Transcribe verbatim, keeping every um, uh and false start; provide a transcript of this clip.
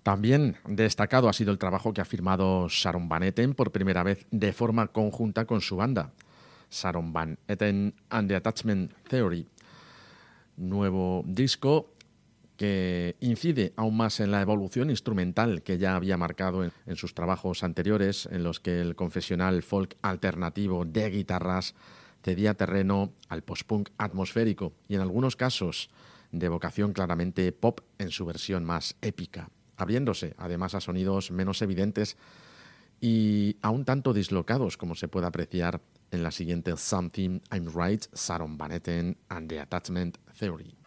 También destacado ha sido el trabajo que ha firmado Sharon Van Etten por primera vez de forma conjunta con su banda, Sharon Van Etten and the Attachment Theory. Nuevo disco que incide aún más en la evolución instrumental que ya había marcado en, en sus trabajos anteriores, en los que el confesional folk alternativo de guitarras cedía terreno al post-punk atmosférico y en algunos casos de vocación claramente pop en su versión más épica, abriéndose además a sonidos menos evidentes y a un tanto dislocados, como se puede apreciar en la siguiente Something I'm Right, Sharon Van Etten and the Attachment Theory.